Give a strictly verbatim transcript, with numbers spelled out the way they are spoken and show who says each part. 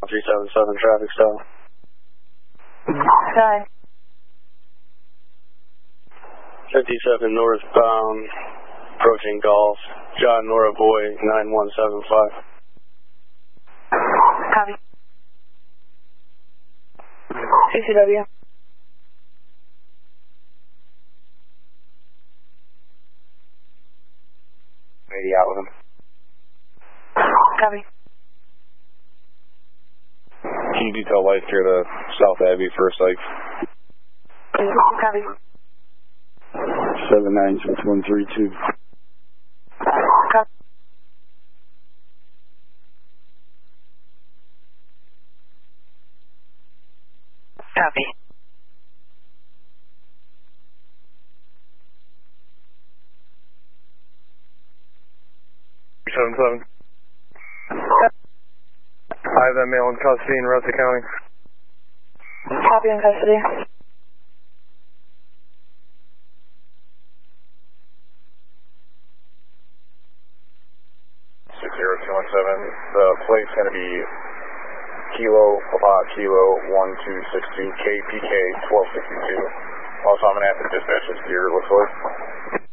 Speaker 1: three seven seven traffic stop.
Speaker 2: Nine.
Speaker 1: fifty-seven northbound, approaching Golf. John Nora Boy, nine one seven five.
Speaker 2: Copy. C C W.
Speaker 1: eighty out with him.
Speaker 2: Copy.
Speaker 1: Can you detail lights here to South Abbey for a site?
Speaker 2: Copy.
Speaker 1: seven nine six one three two.
Speaker 2: Copy. Copy.
Speaker 1: seven seven. I have that male in custody in Russell County.
Speaker 2: Copy in custody.
Speaker 1: six zero two one seven. The plate's going to be Kilo Papa Kilo one two six two K P K twelve sixty-two. Also, I'm going to have to dispatch this to your looks like.